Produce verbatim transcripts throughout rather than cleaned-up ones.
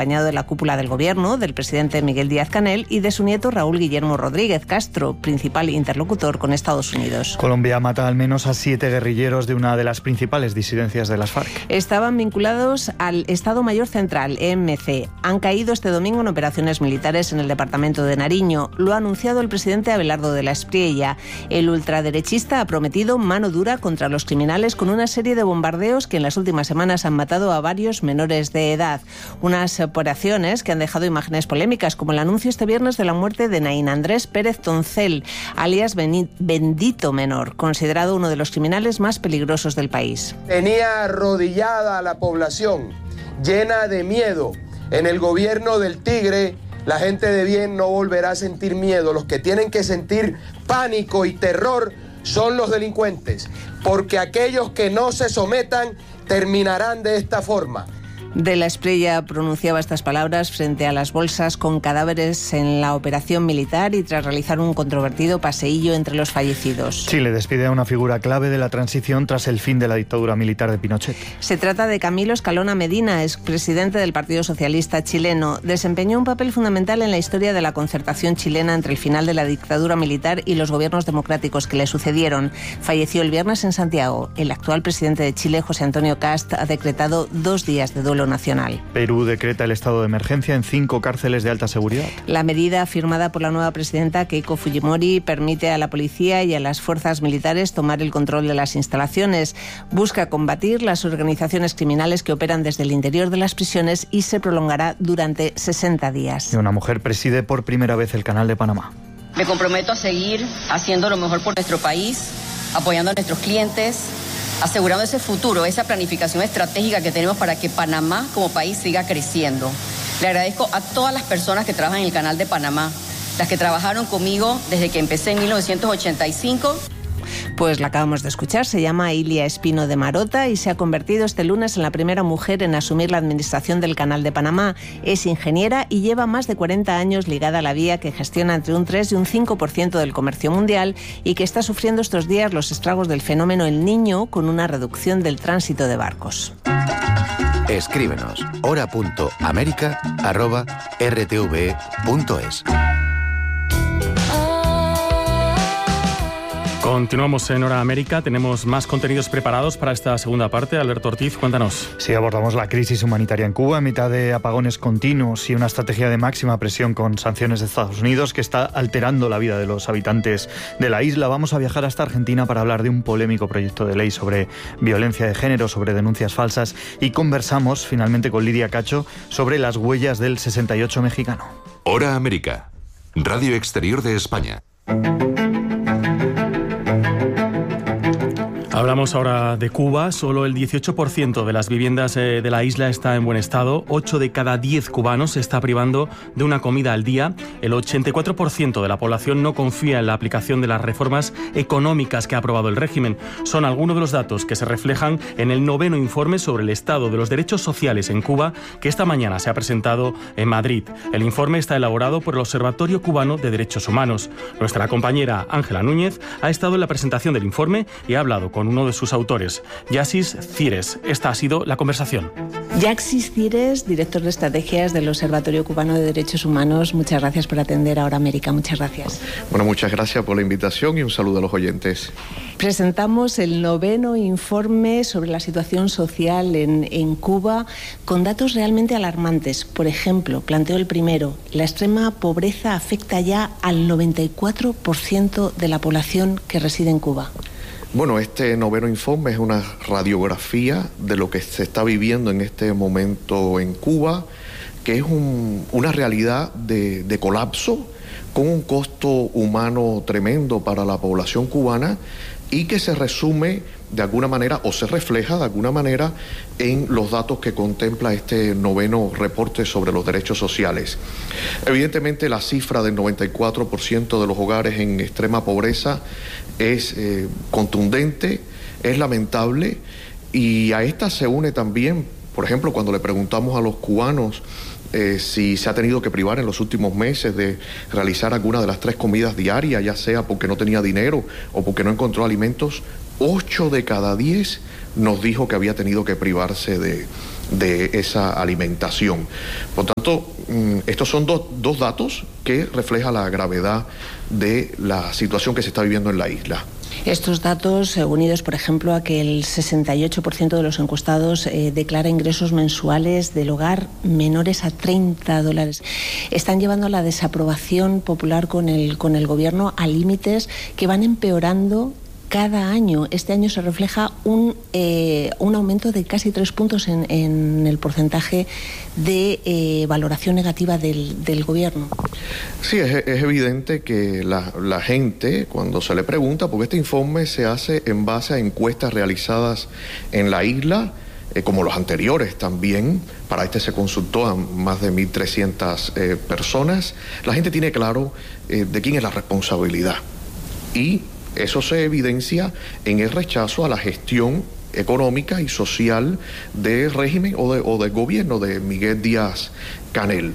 acompañado de la cúpula del gobierno, del presidente Miguel Díaz-Canel y de su nieto Raúl Guillermo Rodríguez Castro, principal interlocutor con Estados Unidos. Colombia mata al menos a siete guerrilleros de una de las principales disidencias de las FARC. Estaban vinculados al Estado Mayor Central, E M C. Han caído este domingo en operaciones militares en el departamento de Nariño. Lo ha anunciado el presidente Abelardo de la Espriella. El ultraderechista ha prometido mano dura contra los criminales con una serie de bombardeos que en las últimas semanas han matado a varios menores de edad. Unas operaciones que han dejado imágenes polémicas, como el anuncio este viernes de la muerte de Naín Andrés Pérez Toncel, alias Bendito Menor, considerado uno de los criminales más peligrosos del país. Tenía arrodillada a la población, llena de miedo. En el gobierno del Tigre, la gente de bien no volverá a sentir miedo. Los que tienen que sentir pánico y terror son los delincuentes, porque aquellos que no se sometan terminarán de esta forma. De la Espriella pronunciaba estas palabras frente a las bolsas con cadáveres en la operación militar y tras realizar un controvertido paseillo entre los fallecidos. Chile despide a una figura clave de la transición tras el fin de la dictadura militar de Pinochet. Se trata de Camilo Escalona Medina, expresidente del Partido Socialista chileno. Desempeñó un papel fundamental en la historia de la concertación chilena entre el final de la dictadura militar y los gobiernos democráticos que le sucedieron. Falleció el viernes en Santiago. El actual presidente de Chile, José Antonio Kast, ha decretado dos días de duelo nacional. Perú decreta el estado de emergencia en cinco cárceles de alta seguridad. La medida firmada por la nueva presidenta Keiko Fujimori permite a la policía y a las fuerzas militares tomar el control de las instalaciones. Busca combatir las organizaciones criminales que operan desde el interior de las prisiones y se prolongará durante sesenta días. Y una mujer preside por primera vez el Canal de Panamá. Me comprometo a seguir haciendo lo mejor por nuestro país, apoyando a nuestros clientes, asegurando ese futuro, esa planificación estratégica que tenemos para que Panamá como país siga creciendo. Le agradezco a todas las personas que trabajan en el Canal de Panamá, las que trabajaron conmigo desde que empecé en mil novecientos ochenta y cinco. Pues la acabamos de escuchar, se llama Ilia Espino de Marota y se ha convertido este lunes en la primera mujer en asumir la administración del Canal de Panamá. Es ingeniera y lleva más de cuarenta años ligada a la vía que gestiona entre un tres y un cinco por ciento del comercio mundial y que está sufriendo estos días los estragos del fenómeno El Niño con una reducción del tránsito de barcos. Escríbenos hora punto américa arroba r t v e punto es. Continuamos en Hora América, tenemos más contenidos preparados para esta segunda parte. Alberto Ortiz, cuéntanos. Sí, abordamos la crisis humanitaria en Cuba en mitad de apagones continuos y una estrategia de máxima presión con sanciones de Estados Unidos que está alterando la vida de los habitantes de la isla. Vamos a viajar hasta Argentina para hablar de un polémico proyecto de ley sobre violencia de género, sobre denuncias falsas y conversamos finalmente con Lidia Cacho sobre las huellas del sesenta y ocho mexicano. Hora América, Radio Exterior de España. Hablamos ahora de Cuba. Solo el dieciocho por ciento de las viviendas de la isla está en buen estado. ocho de cada diez cubanos se está privando de una comida al día. El ochenta y cuatro por ciento de la población no confía en la aplicación de las reformas económicas que ha aprobado el régimen. Son algunos de los datos que se reflejan en el noveno informe sobre el estado de los derechos sociales en Cuba, que esta mañana se ha presentado en Madrid. El informe está elaborado por el Observatorio Cubano de Derechos Humanos. Nuestra compañera Ángela Núñez ha estado en la presentación del informe y ha hablado con uno de sus autores, Yasis Cires. Esta ha sido la conversación. Yasis Cires, director de estrategias del Observatorio Cubano de Derechos Humanos, muchas gracias por atender a Hora América. Muchas gracias. Bueno, muchas gracias por la invitación y un saludo a los oyentes. Presentamos el noveno informe sobre la situación social en, en Cuba con datos realmente alarmantes. Por ejemplo, planteo el primero, la extrema pobreza afecta ya al noventa y cuatro por ciento de la población que reside en Cuba. Bueno, este noveno informe es una radiografía de lo que se está viviendo en este momento en Cuba, que es un, una realidad de, de colapso con un costo humano tremendo para la población cubana y que se resume de alguna manera o se refleja de alguna manera en los datos que contempla este noveno reporte sobre los derechos sociales. Evidentemente la cifra del noventa y cuatro por ciento de los hogares en extrema pobreza es eh, contundente, es lamentable y a esta se une también, por ejemplo, cuando le preguntamos a los cubanos Eh, si se ha tenido que privar en los últimos meses de realizar alguna de las tres comidas diarias, ya sea porque no tenía dinero o porque no encontró alimentos, ocho de cada diez nos dijo que había tenido que privarse de, de esa alimentación. Por tanto, estos son dos, dos datos que reflejan la gravedad de la situación que se está viviendo en la isla. Estos datos, eh, unidos, por ejemplo, a que el sesenta y ocho por ciento de los encuestados eh, declara ingresos mensuales del hogar menores a treinta dólares, están llevando a la desaprobación popular con el, con el gobierno a límites que van empeorando cada año. Este año se refleja un, eh, un aumento de casi tres puntos en, en el porcentaje de eh, valoración negativa del, del gobierno. Sí, es, es evidente que la, la gente, cuando se le pregunta, porque este informe se hace en base a encuestas realizadas en la isla, eh, como los anteriores también, para este se consultó a más de mil trescientas eh, personas, la gente tiene claro eh, de quién es la responsabilidad. Y eso se evidencia en el rechazo a la gestión económica y social del régimen o, de, o del gobierno de Miguel Díaz-Canel.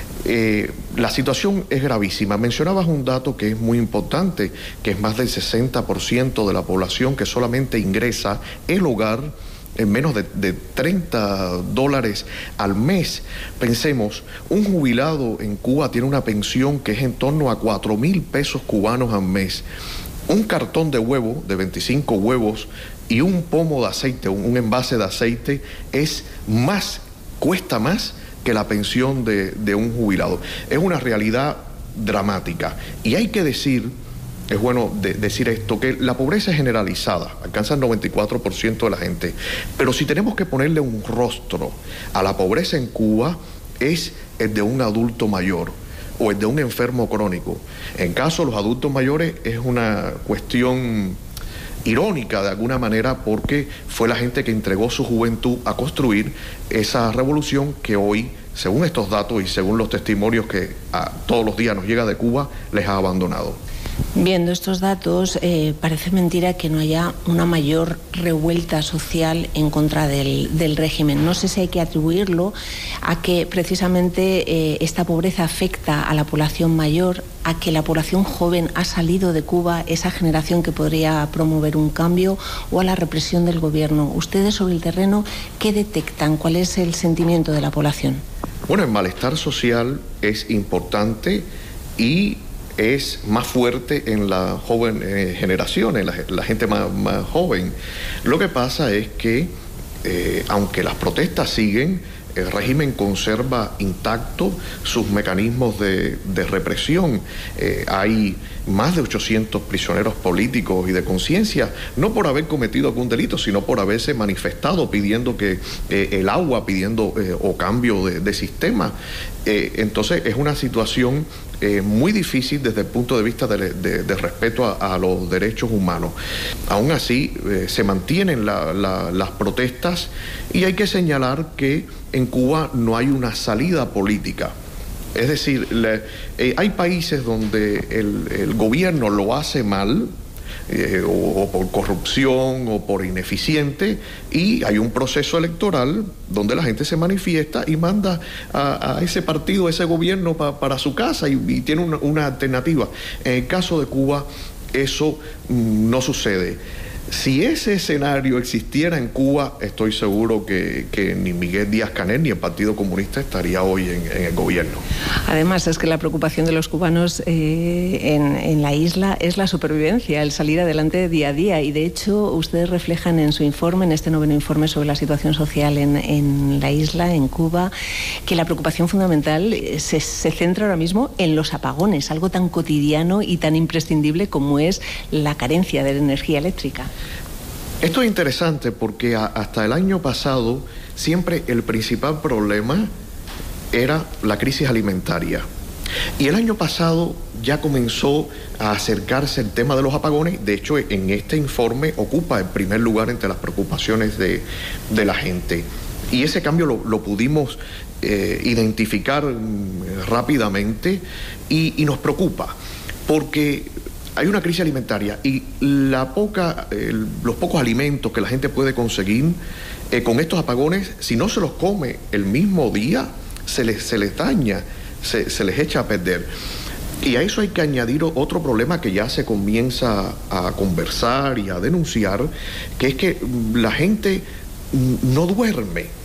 Eh, la situación es gravísima. Mencionabas un dato que es muy importante, que es más del sesenta por ciento de la población que solamente ingresa el hogar en menos de, de treinta dólares al mes. Pensemos, un jubilado en Cuba tiene una pensión que es en torno a cuatro mil pesos cubanos al mes. Un cartón de huevo, de veinticinco huevos, y un pomo de aceite, un, un envase de aceite, es más, cuesta más que la pensión de, de un jubilado. Es una realidad dramática. Y hay que decir, es bueno de, decir esto, que la pobreza es generalizada, alcanza el noventa y cuatro por ciento de la gente. Pero si tenemos que ponerle un rostro a la pobreza en Cuba, es el de un adulto mayor o el de un enfermo crónico. En caso de los adultos mayores es una cuestión irónica de alguna manera, porque fue la gente que entregó su juventud a construir esa revolución que hoy, según estos datos y según los testimonios que a, todos los días nos llega de Cuba, les ha abandonado. Viendo estos datos, eh, parece mentira que no haya una mayor revuelta social en contra del, del régimen. No sé si hay que atribuirlo a que precisamente eh, esta pobreza afecta a la población mayor, a que la población joven ha salido de Cuba, esa generación que podría promover un cambio, o a la represión del gobierno. Ustedes sobre el terreno, ¿qué detectan? ¿Cuál es el sentimiento de la población? Bueno, el malestar social es importante y es más fuerte en la joven eh, generación, en la, la gente más, más joven. Lo que pasa es que, eh, aunque las protestas siguen, el régimen conserva intacto sus mecanismos de, de represión. Eh, hay más de ochocientos prisioneros políticos y de conciencia, no por haber cometido algún delito, sino por haberse manifestado pidiendo que eh, el agua, pidiendo eh, o cambio de, de sistema. Eh, entonces es una situación eh, muy difícil desde el punto de vista de, de, de respeto a, a los derechos humanos. Aún así eh, se mantienen la, la, las protestas, y hay que señalar que en Cuba no hay una salida política. Es decir, le, eh, hay países donde el, el gobierno lo hace mal, eh, o, o por corrupción o por ineficiente, y hay un proceso electoral donde la gente se manifiesta y manda a, a ese partido, a ese gobierno pa, para su casa, y, y tiene una, una alternativa. En el caso de Cuba, eso mm, no sucede. Si ese escenario existiera en Cuba, estoy seguro que, que ni Miguel Díaz-Canel ni el Partido Comunista estaría hoy en, en el gobierno. Además, es que la preocupación de los cubanos eh, en, en la isla es la supervivencia, el salir adelante día a día. Y de hecho, ustedes reflejan en su informe, en este noveno informe sobre la situación social en, en la isla, en Cuba, que la preocupación fundamental se, se centra ahora mismo en los apagones, algo tan cotidiano y tan imprescindible como es la carencia de energía eléctrica. Esto es interesante porque a, hasta el año pasado siempre el principal problema era la crisis alimentaria. Y el año pasado ya comenzó a acercarse el tema de los apagones. De hecho, en este informe ocupa el primer lugar entre las preocupaciones de, de la gente. Y ese cambio lo, lo pudimos eh, identificar rápidamente y, y nos preocupa, porque hay una crisis alimentaria y la poca, eh, los pocos alimentos que la gente puede conseguir eh, con estos apagones, si no se los come el mismo día, se les, se les daña, se, se les echa a perder. Y a eso hay que añadir otro problema que ya se comienza a conversar y a denunciar, que es que la gente no duerme.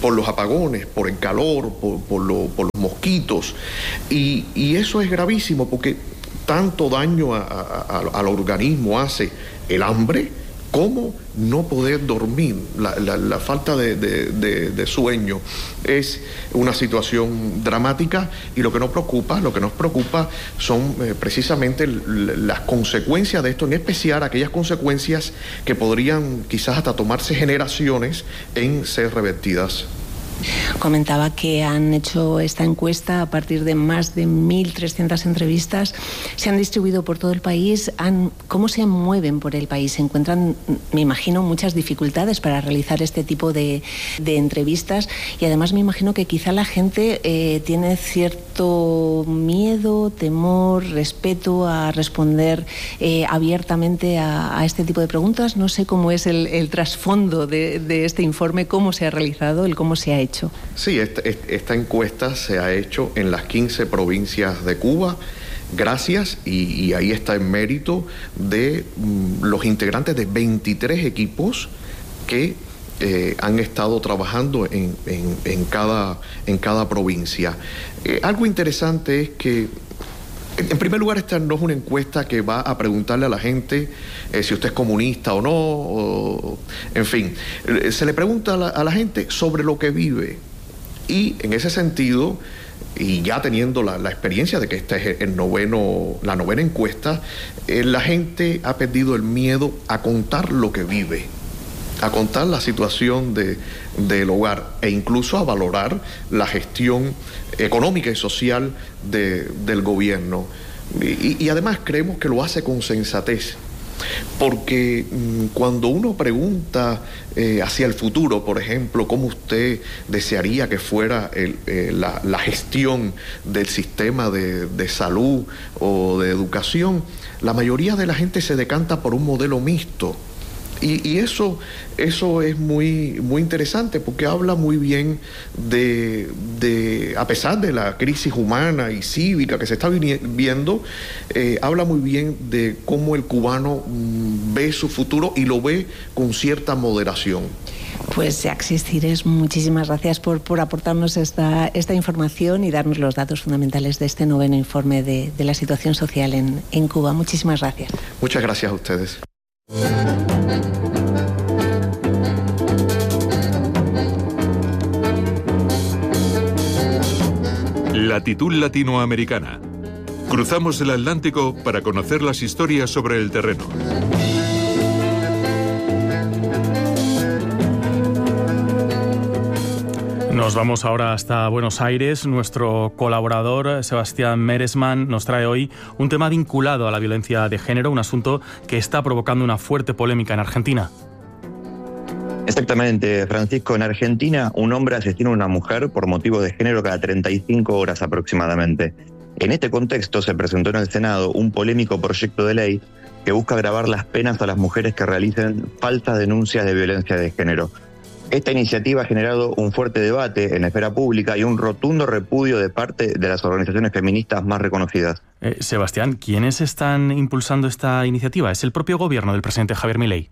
por los apagones, por el calor, por, por, lo, por los mosquitos. Y, y eso es gravísimo porque tanto daño a, a, a, al organismo hace el hambre como no poder dormir. La, la, la falta de, de, de, de sueño es una situación dramática, y lo que nos preocupa, lo que nos preocupa son eh, precisamente las consecuencias de esto, en especial aquellas consecuencias que podrían quizás hasta tomarse generaciones en ser revertidas. Comentaba que han hecho esta encuesta a partir de más de mil trescientas entrevistas, se han distribuido por todo el país. Han, ¿Cómo se mueven por el país? Se encuentran, me imagino, muchas dificultades para realizar este tipo de, de entrevistas, y además me imagino que quizá la gente eh, tiene cierto miedo, temor, respeto a responder eh, abiertamente a, a este tipo de preguntas. No sé cómo es el, el trasfondo de, de este informe, cómo se ha realizado, el cómo se ha hecho. Sí, esta, esta encuesta se ha hecho en las quince provincias de Cuba, gracias, y, y ahí está el mérito de mm, los integrantes de veintitrés equipos que eh, han estado trabajando en, en, en, cada, en cada provincia. Eh, algo interesante es que, en primer lugar, esta no es una encuesta que va a preguntarle a la gente eh, si usted es comunista o no, o, en fin, eh, se le pregunta a la, a la gente sobre lo que vive, y en ese sentido, y ya teniendo la, la experiencia de que esta es el noveno, la novena encuesta, eh, la gente ha perdido el miedo a contar lo que vive, a contar la situación de, del hogar, e incluso a valorar la gestión económica y social de, del gobierno. Y, y además creemos que lo hace con sensatez, porque mmm, cuando uno pregunta eh, hacia el futuro, por ejemplo, cómo usted desearía que fuera el, eh, la, la gestión del sistema de, de salud o de educación, la mayoría de la gente se decanta por un modelo mixto. Y, y eso, eso es muy, muy interesante, porque habla muy bien de, de, a pesar de la crisis humana y cívica que se está viendo, eh, habla muy bien de cómo el cubano mm, ve su futuro, y lo ve con cierta moderación. Pues Jacques Sistires, muchísimas gracias por, por aportarnos esta, esta información y darnos los datos fundamentales de este noveno informe de, de la situación social en, en Cuba. Muchísimas gracias. Muchas gracias a ustedes. Latitud latinoamericana. Cruzamos el Atlántico para conocer las historias sobre el terreno. Nos vamos ahora hasta Buenos Aires. Nuestro colaborador, Sebastián Meresman, nos trae hoy un tema vinculado a la violencia de género, un asunto que está provocando una fuerte polémica en Argentina. Exactamente, Francisco. En Argentina, un hombre asesina a una mujer por motivos de género cada treinta y cinco horas aproximadamente. En este contexto se presentó en el Senado un polémico proyecto de ley que busca agravar las penas a las mujeres que realicen falsas denuncias de violencia de género. Esta iniciativa ha generado un fuerte debate en la esfera pública y un rotundo repudio de parte de las organizaciones feministas más reconocidas. Eh, Sebastián, ¿quiénes están impulsando esta iniciativa? ¿Es el propio gobierno del presidente Javier Milei?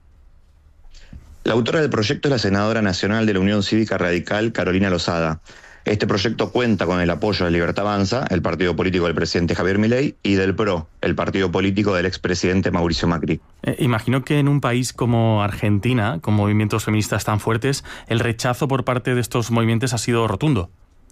La autora del proyecto es la senadora nacional de la Unión Cívica Radical, Carolina Lozada. Este proyecto cuenta con el apoyo de Libertad Avanza, el partido político del presidente Javier Milei, y del P R O, el partido político del expresidente Mauricio Macri. Eh, imagino que en un país como Argentina, con movimientos feministas tan fuertes, el rechazo por parte de estos movimientos ha sido rotundo.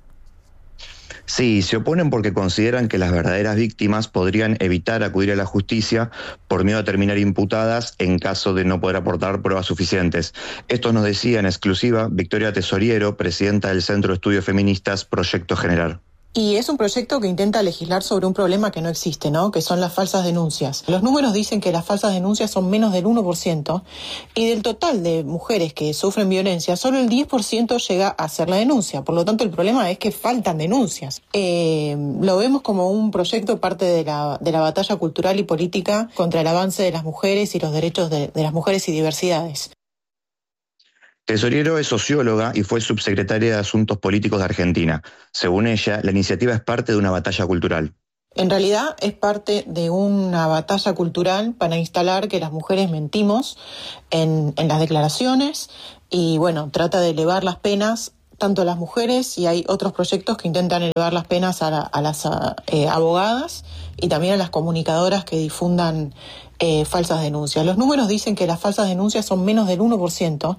Sí, se oponen porque consideran que las verdaderas víctimas podrían evitar acudir a la justicia por miedo a terminar imputadas en caso de no poder aportar pruebas suficientes. Esto nos decía en exclusiva Victoria Tesoriero, presidenta del Centro de Estudios Feministas Proyecto Generar. Y es un proyecto que intenta legislar sobre un problema que no existe, ¿no? Que son las falsas denuncias. Los números dicen que las falsas denuncias son menos del uno por ciento, y del total de mujeres que sufren violencia, solo el diez por ciento llega a hacer la denuncia. Por lo tanto, el problema es que faltan denuncias. Eh, lo vemos como un proyecto parte de la, de la batalla cultural y política contra el avance de las mujeres y los derechos de, de las mujeres y diversidades. Tesoriero es socióloga y fue subsecretaria de Asuntos Políticos de Argentina. Según ella, la iniciativa es parte de una batalla cultural. En realidad es parte de una batalla cultural para instalar que las mujeres mentimos en, en las declaraciones y bueno, trata de elevar las penas tanto a las mujeres, y hay otros proyectos que intentan elevar las penas a, la, a las eh, abogadas y también a las comunicadoras que difundan eh, falsas denuncias. Los números dicen que las falsas denuncias son menos del uno por ciento.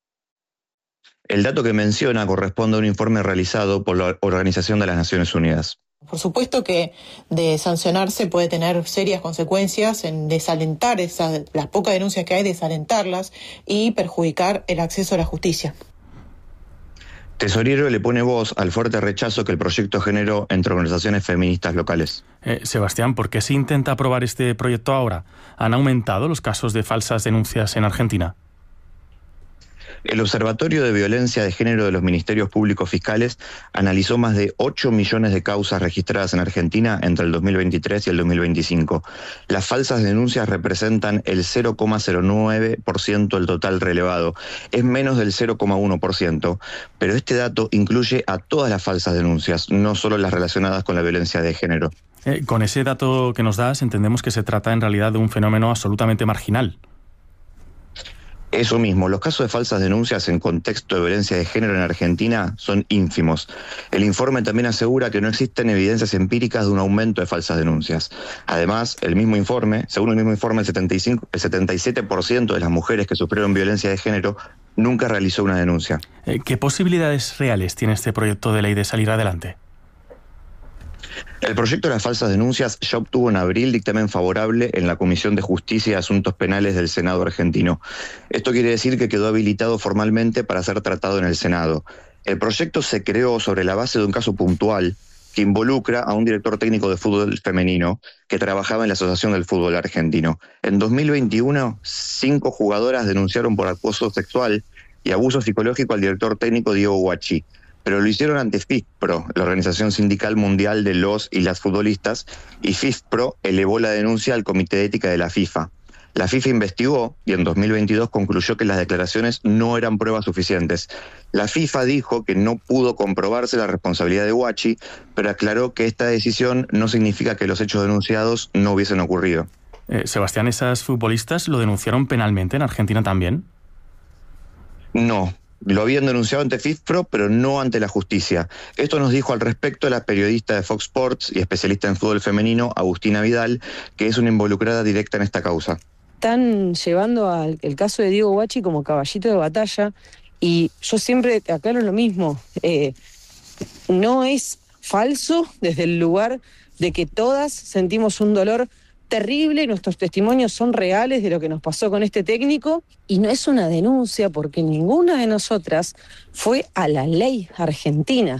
El dato que menciona corresponde a un informe realizado por la Organización de las Naciones Unidas. Por supuesto que de sancionarse puede tener serias consecuencias en desalentar esas, las pocas denuncias que hay, desalentarlas y perjudicar el acceso a la justicia. Tesorero le pone voz al fuerte rechazo que el proyecto generó entre organizaciones feministas locales. Eh, Sebastián, ¿por qué se intenta aprobar este proyecto ahora? ¿Han aumentado los casos de falsas denuncias en Argentina? El Observatorio de Violencia de Género de los Ministerios Públicos Fiscales analizó más de ocho millones de causas registradas en Argentina entre el dos mil veintitrés y el dos mil veinticinco. Las falsas denuncias representan el cero coma cero nueve por ciento del total relevado. Es menos del cero coma uno por ciento, pero este dato incluye a todas las falsas denuncias, no solo las relacionadas con la violencia de género. Eh, con ese dato que nos das, entendemos que se trata en realidad de un fenómeno absolutamente marginal. Eso mismo, los casos de falsas denuncias en contexto de violencia de género en Argentina son ínfimos. El informe también asegura que no existen evidencias empíricas de un aumento de falsas denuncias. Además, el mismo informe, según el mismo informe, el setenta y cinco, el setenta y siete por ciento de las mujeres que sufrieron violencia de género nunca realizó una denuncia. ¿Qué posibilidades reales tiene este proyecto de ley de salir adelante? El proyecto de las falsas denuncias ya obtuvo en abril dictamen favorable en la Comisión de Justicia y Asuntos Penales del Senado argentino. Esto quiere decir que quedó habilitado formalmente para ser tratado en el Senado. El proyecto se creó sobre la base de un caso puntual que involucra a un director técnico de fútbol femenino que trabajaba en la Asociación del Fútbol Argentino. En dos mil veintiuno, cinco jugadoras denunciaron por acoso sexual y abuso psicológico al director técnico Diego Guachi, pero lo hicieron ante FIFPRO, la Organización Sindical Mundial de los y las Futbolistas, y FIFPRO elevó la denuncia al Comité de Ética de la FIFA. La FIFA investigó y en dos mil veintidós concluyó que las declaraciones no eran pruebas suficientes. La FIFA dijo que no pudo comprobarse la responsabilidad de Guachi, pero aclaró que esta decisión no significa que los hechos denunciados no hubiesen ocurrido. Eh, Sebastián, ¿esas futbolistas lo denunciaron penalmente en Argentina también? No. Lo habían denunciado ante FIFPRO, pero no ante la justicia. Esto nos dijo al respecto la periodista de Fox Sports y especialista en fútbol femenino, Agustina Vidal, que es una involucrada directa en esta causa. Están llevando al el caso de Diego Guachi como caballito de batalla, y yo siempre aclaro lo mismo. Eh, no es falso desde el lugar de que todas sentimos un dolor terrible y nuestros testimonios son reales de lo que nos pasó con este técnico, y no es una denuncia porque ninguna de nosotras fue a la ley argentina.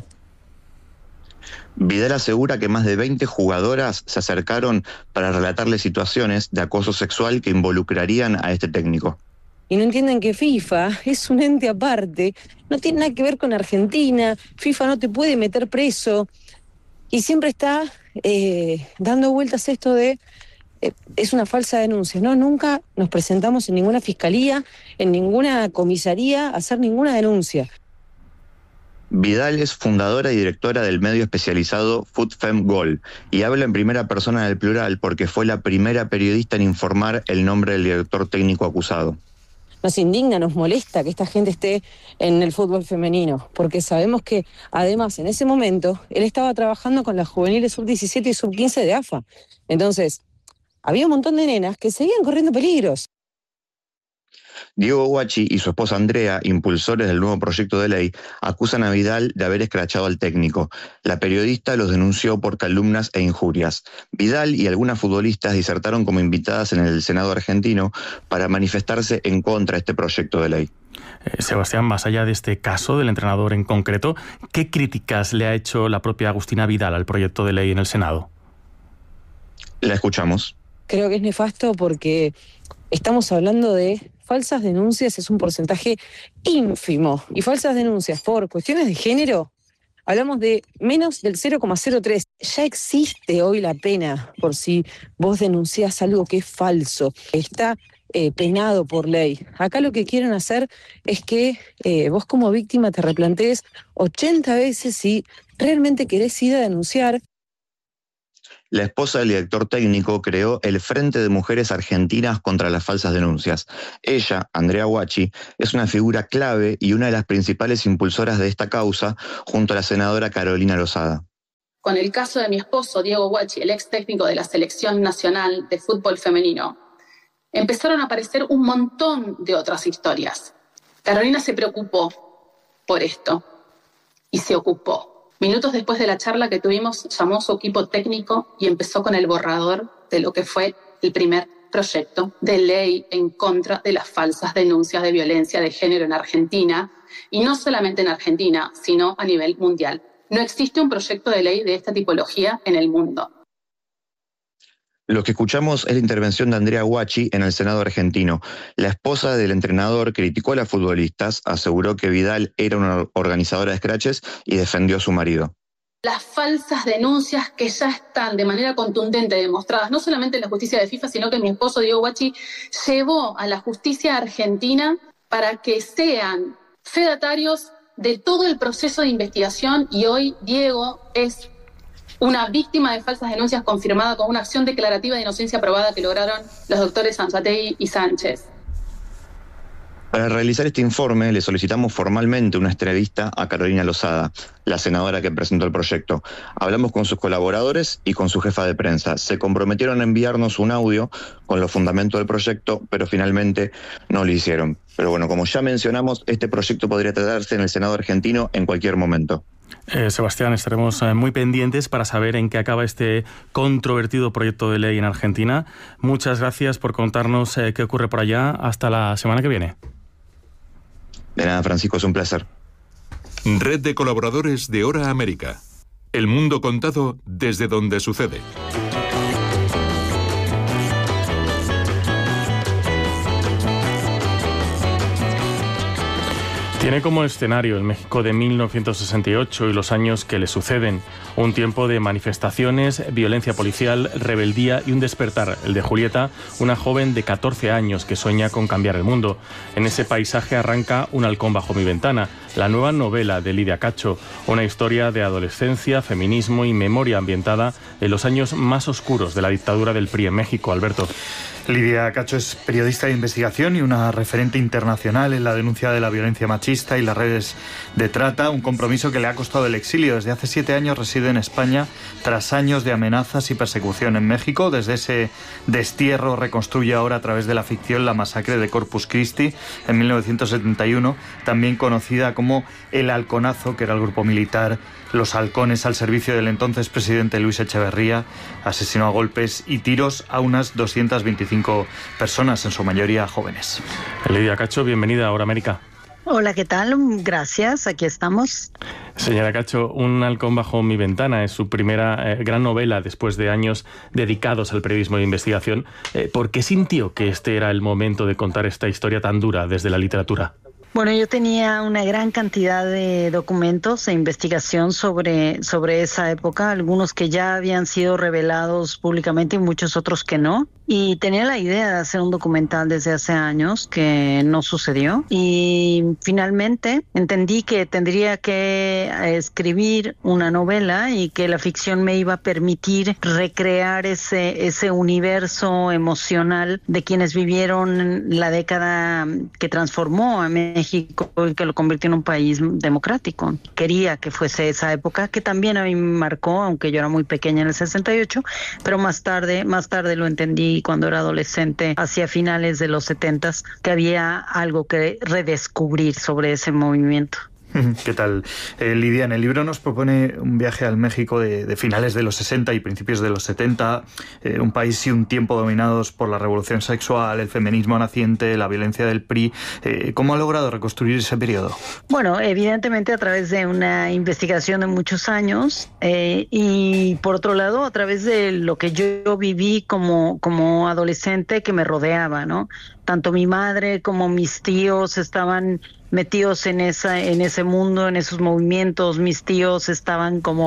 Vidal asegura que más de veinte jugadoras se acercaron para relatarle situaciones de acoso sexual que involucrarían a este técnico. Y no entienden que FIFA es un ente aparte, no tiene nada que ver con Argentina, FIFA no te puede meter preso, y siempre está eh, dando vueltas esto de es una falsa denuncia. No, nunca nos presentamos en ninguna fiscalía, en ninguna comisaría a hacer ninguna denuncia. Vidal es fundadora y directora del medio especializado FootFemGol y habla en primera persona del plural porque fue la primera periodista en informar el nombre del director técnico acusado. Nos indigna, nos molesta que esta gente esté en el fútbol femenino, porque sabemos que además en ese momento él estaba trabajando con las juveniles sub diecisiete y sub quince de A F A. Entonces, había un montón de nenas que seguían corriendo peligros. Diego Guachi y su esposa Andrea, impulsores del nuevo proyecto de ley, acusan a Vidal de haber escrachado al técnico. La periodista los denunció por calumnias e injurias. Vidal y algunas futbolistas disertaron como invitadas en el Senado argentino para manifestarse en contra de este proyecto de ley. Eh, Sebastián, más allá de este caso del entrenador en concreto, ¿qué críticas le ha hecho la propia Agustina Vidal al proyecto de ley en el Senado? La escuchamos. Creo que es nefasto porque estamos hablando de falsas denuncias, es un porcentaje ínfimo. Y falsas denuncias por cuestiones de género, hablamos de menos del cero coma cero tres. Ya existe hoy la pena por si vos denunciás algo que es falso. Está eh, penado por ley. Acá lo que quieren hacer es que eh, vos como víctima te replantees ochenta veces si realmente querés ir a denunciar. La esposa del director técnico creó el Frente de Mujeres Argentinas contra las Falsas Denuncias. Ella, Andrea Huachi, es una figura clave y una de las principales impulsoras de esta causa, junto a la senadora Carolina Lozada. Con el caso de mi esposo, Diego Huachi, el ex técnico de la Selección Nacional de Fútbol Femenino, empezaron a aparecer un montón de otras historias. Carolina se preocupó por esto y se ocupó. Minutos después de la charla que tuvimos, llamó a su equipo técnico y empezó con el borrador de lo que fue el primer proyecto de ley en contra de las falsas denuncias de violencia de género en Argentina, y no solamente en Argentina, sino a nivel mundial. No existe un proyecto de ley de esta tipología en el mundo. Lo que escuchamos es la intervención de Andrea Huachi en el Senado argentino. La esposa del entrenador criticó a las futbolistas, aseguró que Vidal era una organizadora de scratches y defendió a su marido. Las falsas denuncias que ya están de manera contundente demostradas, no solamente en la justicia de FIFA, sino que mi esposo Diego Huachi llevó a la justicia argentina para que sean fedatarios de todo el proceso de investigación, y hoy Diego es una víctima de falsas denuncias confirmada con una acción declarativa de inocencia probada que lograron los doctores Anzoátegui y Sánchez. Para realizar este informe le solicitamos formalmente una entrevista a Carolina Lozada, la senadora que presentó el proyecto. Hablamos con sus colaboradores y con su jefa de prensa. Se comprometieron a enviarnos un audio con los fundamentos del proyecto, pero finalmente no lo hicieron. Pero bueno, como ya mencionamos, este proyecto podría tratarse en el Senado argentino en cualquier momento. Eh, Sebastián, estaremos eh, muy pendientes para saber en qué acaba este controvertido proyecto de ley en Argentina. Muchas gracias por contarnos eh, qué ocurre por allá. Hasta la semana que viene. De nada, Francisco, es un placer. Red de colaboradores de Hora América. El mundo contado desde donde sucede. Tiene como escenario el México de mil novecientos sesenta y ocho y los años que le suceden. Un tiempo de manifestaciones, violencia policial, rebeldía y un despertar, el de Julieta, una joven de catorce años que sueña con cambiar el mundo. En ese paisaje arranca Un halcón bajo mi ventana, la nueva novela de Lidia Cacho, una historia de adolescencia, feminismo y memoria ambientada en los años más oscuros de la dictadura del P R I en México. Alberto. Lidia Cacho es periodista de investigación y una referente internacional en la denuncia de la violencia machista y las redes de trata, un compromiso que le ha costado el exilio. Desde hace siete años reside en España tras años de amenazas y persecución en México. Desde ese destierro reconstruye ahora a través de la ficción la masacre de Corpus Christi en mil novecientos setenta y uno, también conocida como El Halconazo, que era el grupo militar Los Halcones al servicio del entonces presidente Luis Echeverría. Asesinó a golpes y tiros a unas doscientas veinticinco personas, en su mayoría jóvenes. Lidia Cacho, bienvenida a Hora América. Hola, ¿qué tal? Gracias, aquí estamos. Señora Cacho, Un halcón bajo mi ventana es su primera eh, gran novela después de años dedicados al periodismo de investigación. Eh, ¿Por qué sintió que este era el momento de contar esta historia tan dura desde la literatura? Bueno, yo tenía una gran cantidad de documentos e investigación sobre, sobre esa época, algunos que ya habían sido revelados públicamente y muchos otros que no. Y tenía la idea de hacer un documental desde hace años que no sucedió. Y finalmente entendí que tendría que escribir una novela y que la ficción me iba a permitir recrear ese, ese universo emocional de quienes vivieron la década que transformó a México y que lo convirtió en un país democrático. Quería que fuese esa época que también a mí me marcó, aunque yo era muy pequeña en el sesenta y ocho, pero más tarde, más tarde lo entendí cuando era adolescente, hacia finales de los setentas, que había algo que redescubrir sobre ese movimiento. ¿Qué tal? Eh, Lidia, en el libro nos propone un viaje al México de, de finales de los sesenta y principios de los setenta, eh, un país y un tiempo dominados por la revolución sexual, el feminismo naciente, la violencia del P R I. Eh, ¿Cómo ha logrado reconstruir ese periodo? Bueno, evidentemente a través de una investigación de muchos años eh, y por otro lado a través de lo que yo viví como, como adolescente que me rodeaba, ¿no? Tanto mi madre como mis tíos estaban metidos en esa en ese mundo, en esos movimientos. Mis tíos estaban como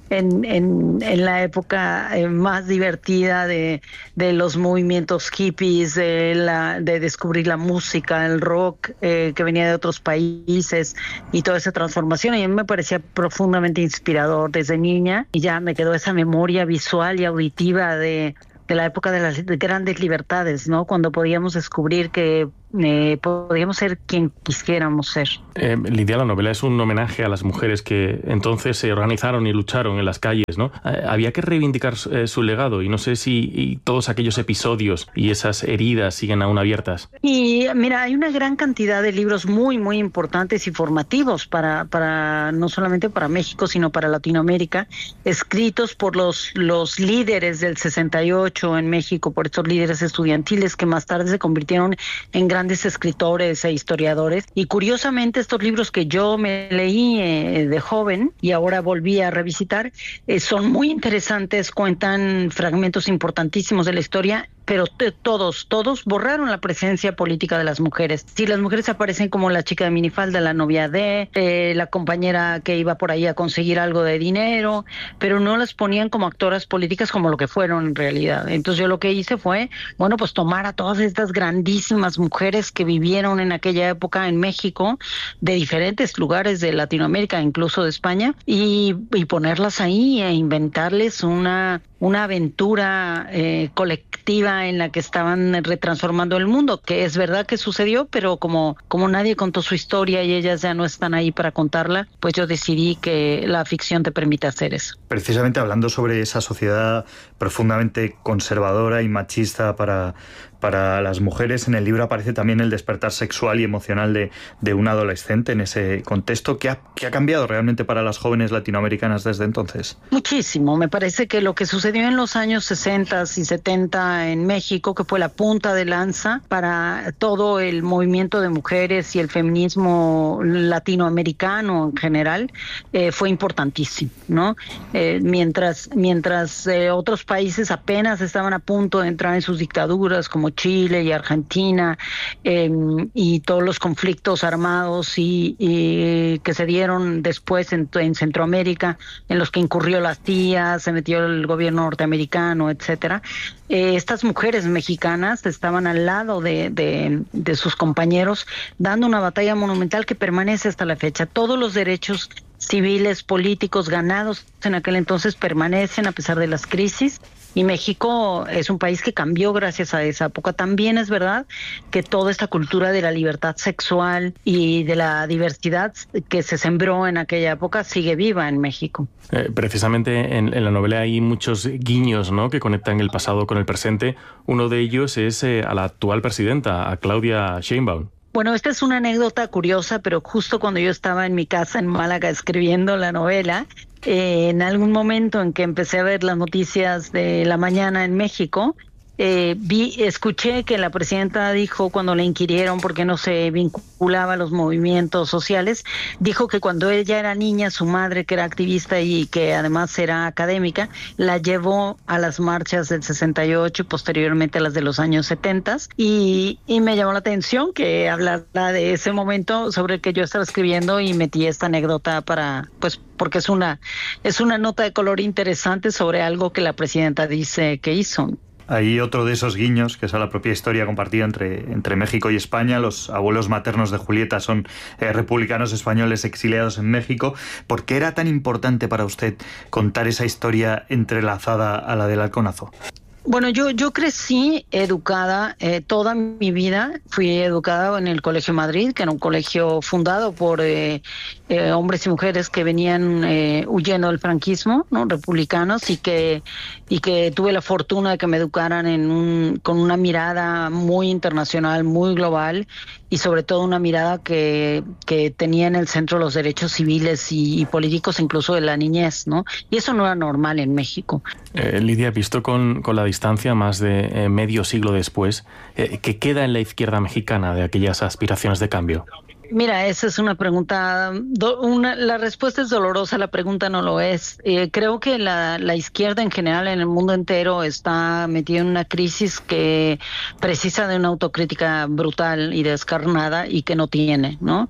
en, en, en la época eh, más divertida de, de los movimientos hippies, de, la, de descubrir la música, el rock eh, que venía de otros países y toda esa transformación. Y a mí me parecía profundamente inspirador desde niña y ya me quedó esa memoria visual y auditiva de, de la época de las grandes libertades, ¿no? Cuando podíamos descubrir que Eh, podíamos ser quien quisiéramos ser. Eh, Lidia, la novela es un homenaje a las mujeres que entonces se organizaron y lucharon en las calles, ¿no? Eh, había que reivindicar eh, su legado y no sé si y todos aquellos episodios y esas heridas siguen aún abiertas. Y mira, hay una gran cantidad de libros muy, muy importantes y formativos para, para no solamente para México, sino para Latinoamérica, escritos por los, los líderes del sesenta y ocho en México, por estos líderes estudiantiles que más tarde se convirtieron en grandes escritores e historiadores. Y curiosamente estos libros que yo me leí eh, de joven y ahora volví a revisitar eh, son muy interesantes, cuentan fragmentos importantísimos de la historia, pero t- todos, todos borraron la presencia política de las mujeres. Sí, las mujeres aparecen como la chica de minifalda, la novia de, eh, la compañera que iba por ahí a conseguir algo de dinero, pero no las ponían como actoras políticas como lo que fueron en realidad. Entonces yo lo que hice fue, bueno, pues tomar a todas estas grandísimas mujeres que vivieron en aquella época en México, de diferentes lugares de Latinoamérica, incluso de España, y, y ponerlas ahí e inventarles una... una aventura eh, colectiva en la que estaban retransformando el mundo, que es verdad que sucedió, pero como, como nadie contó su historia y ellas ya no están ahí para contarla, pues yo decidí que la ficción te permite hacer eso. Precisamente hablando sobre esa sociedad profundamente conservadora y machista para, para las mujeres, en el libro aparece también el despertar sexual y emocional de, de un adolescente en ese contexto. ¿Qué ha, qué ha cambiado realmente para las jóvenes latinoamericanas desde entonces? Muchísimo. Me parece que lo que sucedió en los años sesenta y setenta en México, que fue la punta de lanza para todo el movimiento de mujeres y el feminismo latinoamericano en general, eh, fue importantísimo, ¿no? Eh, mientras mientras eh, otros países apenas estaban a punto de entrar en sus dictaduras, como Chile y Argentina, eh, y todos los conflictos armados y, y que se dieron después en, en Centroamérica, en los que incurrió la C I A, se metió el gobierno norteamericano, etcétera. Eh, estas mujeres mexicanas estaban al lado de, de, de sus compañeros, dando una batalla monumental que permanece hasta la fecha. Todos los derechos civiles, políticos ganados en aquel entonces permanecen a pesar de las crisis. Y México es un país que cambió gracias a esa época. También es verdad que toda esta cultura de la libertad sexual y de la diversidad que se sembró en aquella época sigue viva en México. Eh, precisamente en, en la novela hay muchos guiños, ¿no?, que conectan el pasado con el presente. Uno de ellos es eh, a la actual presidenta, a Claudia Sheinbaum. Bueno, esta es una anécdota curiosa, pero justo cuando yo estaba en mi casa en Málaga escribiendo la novela, eh, en algún momento en que empecé a ver las noticias de la mañana en México, Eh, vi, escuché que la presidenta dijo, cuando la inquirieron por qué no se vinculaba a los movimientos sociales, dijo que cuando ella era niña, su madre, que era activista y que además era académica, la llevó a las marchas del sesenta y ocho y posteriormente a las de los años setenta, y, y me llamó la atención que hablara de ese momento sobre el que yo estaba escribiendo, y metí esta anécdota para, pues, porque es una, es una nota de color interesante sobre algo que la presidenta dice que hizo. Hay otro de esos guiños, que es a la propia historia compartida entre, entre México y España. Los abuelos maternos de Julieta son eh, republicanos españoles exiliados en México. ¿Por qué era tan importante para usted contar esa historia entrelazada a la del Halconazo? Bueno, yo yo crecí educada eh, toda mi vida. Fui educada en el Colegio Madrid, que era un colegio fundado por eh, eh, hombres y mujeres que venían eh, huyendo del franquismo, ¿no?, republicanos, y que y que tuve la fortuna de que me educaran en un con una mirada muy internacional, muy global, y sobre todo una mirada que que tenía en el centro los derechos civiles y, y políticos, incluso de la niñez, ¿no? Y eso no era normal en México. Eh, Lidia, visto con, con la distancia más de eh, medio siglo después, eh, ¿qué queda en la izquierda mexicana de aquellas aspiraciones de cambio? Mira, esa es una pregunta, do, una, la respuesta es dolorosa, la pregunta no lo es. Eh, creo que la, la izquierda en general en el mundo entero está metida en una crisis que precisa de una autocrítica brutal y descarnada y que no tiene, ¿no?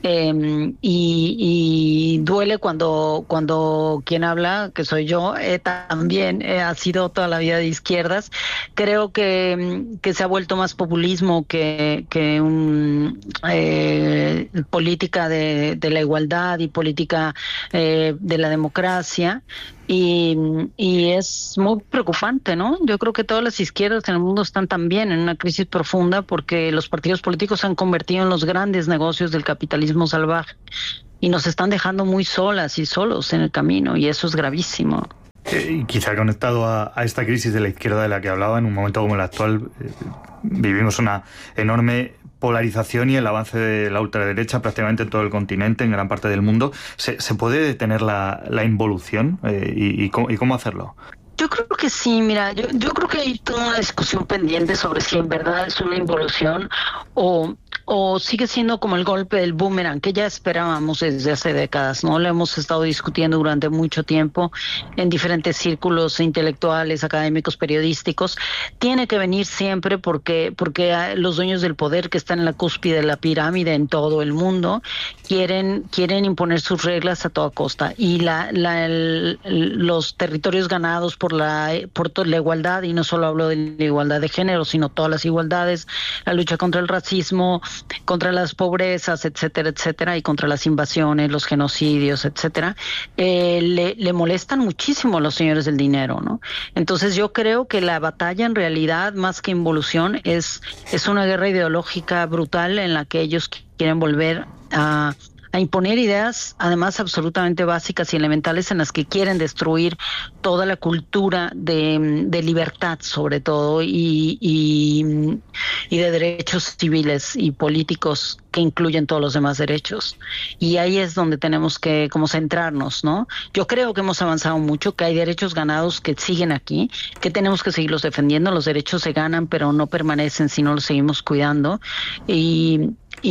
Eh, y, y duele cuando, cuando quien habla, que soy yo, eh, también eh, ha sido toda la vida de izquierdas. Creo que, que se ha vuelto más populismo que, que un, eh, política de, de la igualdad y política eh, de la democracia. Y, y es muy preocupante, ¿no? Yo creo que todas las izquierdas en el mundo están también en una crisis profunda porque los partidos políticos se han convertido en los grandes negocios del capitalismo salvaje y nos están dejando muy solas y solos en el camino, y eso es gravísimo. Y quizá conectado a, a esta crisis de la izquierda de la que hablaba, en un momento como el actual, eh, vivimos una enorme polarización y el avance de la ultraderecha prácticamente en todo el continente, en gran parte del mundo. ¿Se, se puede detener la, la involución eh, y, y, cómo, y cómo hacerlo? Yo creo que sí, mira, yo, yo creo que hay toda una discusión pendiente sobre si en verdad es una involución o, o sigue siendo como el golpe del boomerang que ya esperábamos desde hace décadas, ¿no? Lo hemos estado discutiendo durante mucho tiempo en diferentes círculos intelectuales, académicos, periodísticos. Tiene que venir siempre porque, porque los dueños del poder que están en la cúspide de la pirámide en todo el mundo quieren, quieren imponer sus reglas a toda costa, y la, la, el, los territorios ganados por la por la igualdad, y no solo hablo de la igualdad de género, sino todas las igualdades, la lucha contra el racismo, contra las pobrezas, etcétera, etcétera, y contra las invasiones, los genocidios, etcétera, eh, le, le molestan muchísimo a los señores del dinero, ¿no? Entonces yo creo que la batalla en realidad, más que involución, es, es una guerra ideológica brutal en la que ellos quieren volver a a imponer ideas, además absolutamente básicas y elementales, en las que quieren destruir toda la cultura de, de libertad, sobre todo, y, y, y de derechos civiles y políticos que incluyen todos los demás derechos. Y ahí es donde tenemos que como centrarnos, ¿no? Yo creo que hemos avanzado mucho, que hay derechos ganados que siguen aquí, que tenemos que seguirlos defendiendo. Los derechos se ganan, pero no permanecen si no los seguimos cuidando. Y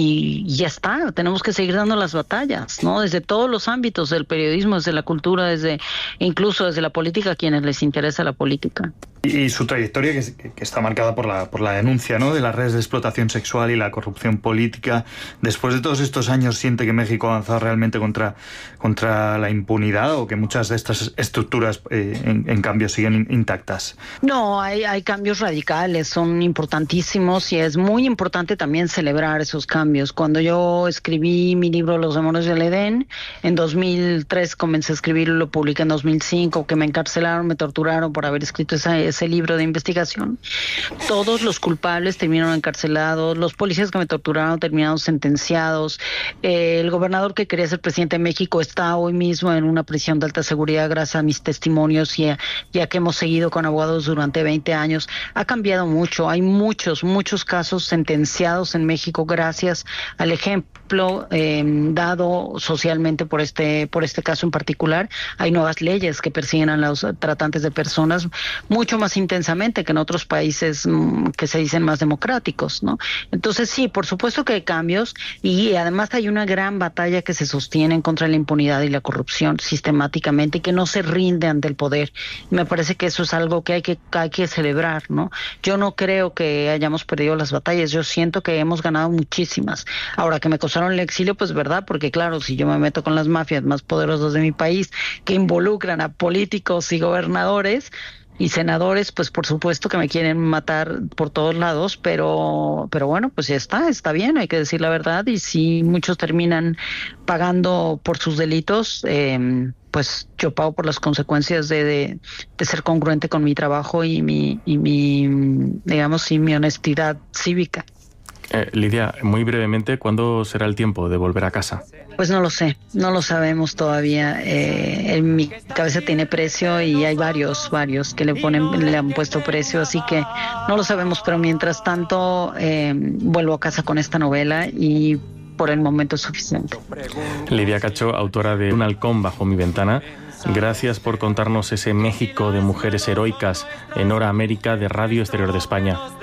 Y ya está, tenemos que seguir dando las batallas, ¿no? Desde todos los ámbitos del periodismo, desde la cultura, desde incluso desde la política, a quienes les interesa la política. Y, y su trayectoria, que, que está marcada por la, por la denuncia, ¿no?, de las redes de explotación sexual y la corrupción política. Después de todos estos años, ¿siente que México ha avanzado realmente contra, contra la impunidad, o que muchas de estas estructuras, eh, en, en cambio, siguen intactas? No, hay, hay cambios radicales, son importantísimos, y es muy importante también celebrar esos cambios. Cuando yo escribí mi libro Los demonios del Edén, en dos mil tres comencé a escribirlo, lo publiqué en dos mil cinco, que me encarcelaron, me torturaron por haber escrito esa, ese libro de investigación. Todos los culpables terminaron encarcelados, los policías que me torturaron terminaron sentenciados, eh, el gobernador que quería ser presidente de México está hoy mismo en una prisión de alta seguridad gracias a mis testimonios y a, y a que hemos seguido con abogados durante veinte años. Ha cambiado mucho, hay muchos, muchos casos sentenciados en México gracias al ejemplo eh, dado socialmente por este, por este caso en particular. Hay nuevas leyes que persiguen a los tratantes de personas mucho más intensamente que en otros países mmm, que se dicen más democráticos, ¿no? Entonces sí, por supuesto que hay cambios, y además hay una gran batalla que se sostiene contra la impunidad y la corrupción sistemáticamente, y que no se rinde ante el poder. Me parece que eso es algo que hay que, hay que celebrar, ¿no? Yo no creo que hayamos perdido las batallas, yo siento que hemos ganado muchísimas. Ahora, que me costaron el exilio, pues verdad, porque claro, si yo me meto con las mafias más poderosas de mi país, que involucran a políticos y gobernadores y senadores, pues por supuesto que me quieren matar por todos lados, pero pero bueno, pues ya está, está bien, hay que decir la verdad, y si muchos terminan pagando por sus delitos, eh, pues yo pago por las consecuencias de, de, de ser congruente con mi trabajo y mi, y mi, digamos, y mi honestidad cívica. Eh, Lidia, muy brevemente, ¿cuándo será el tiempo de volver a casa? Pues no lo sé, no lo sabemos todavía. Eh, en mi cabeza tiene precio, y hay varios, varios que le ponen, le han puesto precio, así que no lo sabemos. Pero mientras tanto, eh, vuelvo a casa con esta novela, y por el momento es suficiente. Lidia Cacho, autora de Un halcón bajo mi ventana. Gracias por contarnos ese México de mujeres heroicas en Hora América de Radio Exterior de España.